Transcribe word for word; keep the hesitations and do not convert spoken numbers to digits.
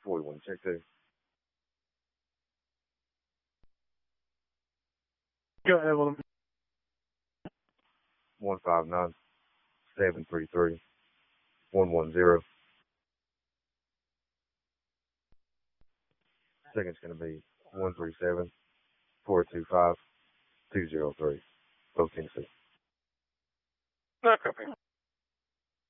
forty-one, check two. Go ahead, Willem. one five nine, seven three three, one one zero. Second's going to be one three seven, four two five, two zero three. Both Tennessee. No copy.